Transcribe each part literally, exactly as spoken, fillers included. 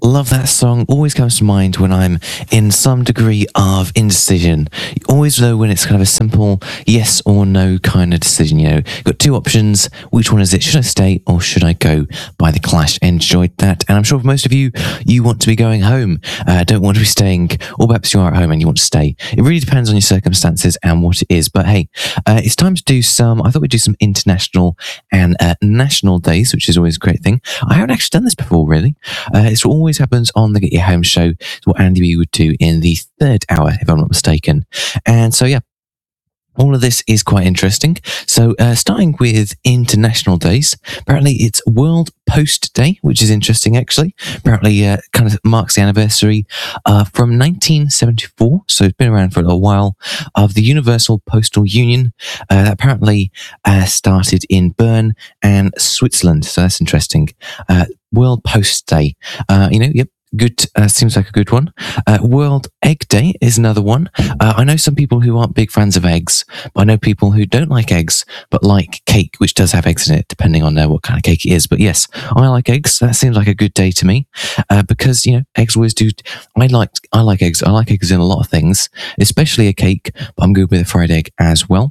Love that song. Always comes to mind when I'm in some degree of indecision. You always know when it's kind of a simple yes or no kind of decision. You know, you've got two options. Which one is it? Should I stay or should I go? By The Clash. Enjoyed that. And I'm sure for most of you, you want to be going home. Uh, don't want to be staying, or perhaps you are at home and you want to stay. It really depends on your circumstances and what it is. But hey, uh, it's time to do some, I thought we'd do some international and uh, national days, which is always a great thing. I haven't actually done this before, really. Uh, it's always happens on the Get Your Home show. It's what Andy B would do in the third hour, if I'm not mistaken. And so, yeah, all of this is quite interesting. So, uh, starting with international days, apparently it's World Post Day, which is interesting, actually. Apparently, uh, kind of marks the anniversary uh, from nineteen seventy-four, so it's been around for a little while, of the Universal Postal Union uh, that apparently uh, started in Bern and Switzerland. So that's interesting. Uh, World Post Day. Uh, you know, yep. Good, uh, seems like a good one. Uh, World Egg Day is another one. Uh, I know some people who aren't big fans of eggs, but I know people who don't like eggs, but like cake, which does have eggs in it, depending on uh, what kind of cake it is. But yes, I like eggs. That seems like a good day to me, uh, because, you know, eggs always do. I like, I like eggs. I like eggs in a lot of things, especially a cake, but I'm good with a fried egg as well.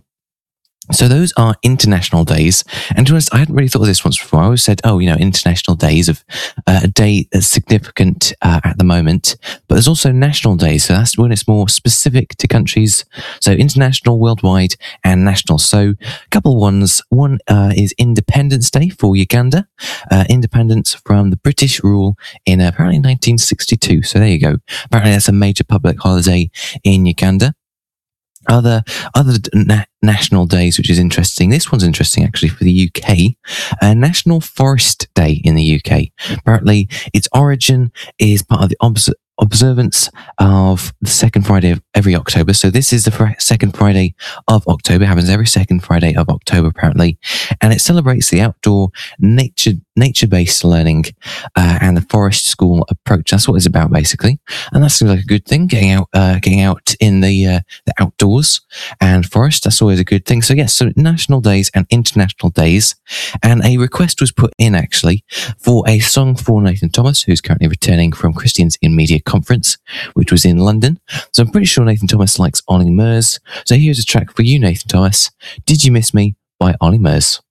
So those are international days. And to be honest, I hadn't really thought of this once before. I always said, oh, you know, international days of uh, a day that's significant uh, at the moment. But there's also national days. So that's when it's more specific to countries. So international, worldwide, and national. So a couple ones. One uh, is Independence Day for Uganda. Uh, independence from the British rule in uh, apparently nineteen sixty-two. So there you go. Apparently that's a major public holiday in Uganda. Other other na- national days, which is interesting. This one's interesting, actually, for the U K. Uh, National Forest Day in the U K. Apparently, its origin is part of the obs- observance of the second Friday of every October. So this is the fr- second Friday of October. It happens every second Friday of October, apparently. And it celebrates the outdoor nature, nature-based learning uh, and the forest school approach. That's what it's about, basically. And that seems like a good thing, getting out uh, getting out in the, uh, the outdoors and forest. That's always a good thing. So yes, so national days and international days. And a request was put in, actually, for a song for Nathan Thomas, who's currently returning from Christians in Media Conference, which was in London. So I'm pretty sure Nathan Thomas likes Ollie Murs. So here's a track for you, Nathan Thomas. Did You Miss Me by Ollie Murs.